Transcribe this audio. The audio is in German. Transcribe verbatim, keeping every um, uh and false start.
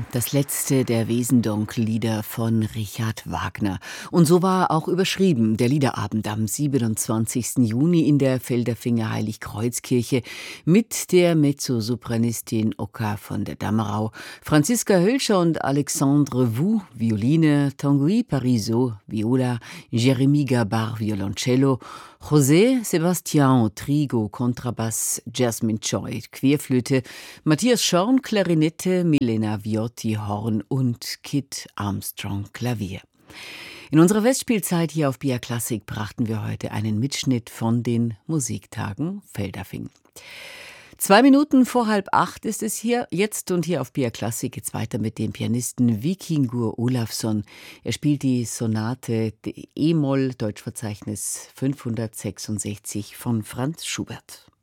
Das letzte der Wesendonck-Lieder von Richard Wagner. Und so war auch überschrieben der Liederabend am siebenundzwanzigsten Juni in der Felderfinger Heiligkreuzkirche mit der Mezzosopranistin Oka von der Dammerau, Franziska Hölscher und Alexandre Wu, Violine, Tanguy Parisot, Viola, Jérémy Gabar, Violoncello, José Sebastián Trigo, Kontrabass, Jasmine Choi, Querflöte, Matthias Schorn, Klarinette, Milena Viotti, Horn und Kit Armstrong, Klavier. In unserer Festspielzeit hier auf B R Klassik brachten wir heute einen Mitschnitt von den Musiktagen Feldafing. Zwei Minuten vor halb acht ist es hier jetzt und hier auf B R Klassik geht's weiter mit dem Pianisten Víkingur Ólafsson. Er spielt die Sonate E-Moll, Deutschverzeichnis fünfhundertsechsundsechzig von Franz Schubert.